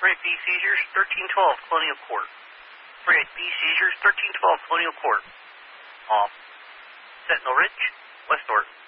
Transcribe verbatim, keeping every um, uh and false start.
three eight B seizures, thirteen twelve Colonial Court. three eight B seizures, thirteen twelve Colonial Court. Off. Sentinel Ridge, West North.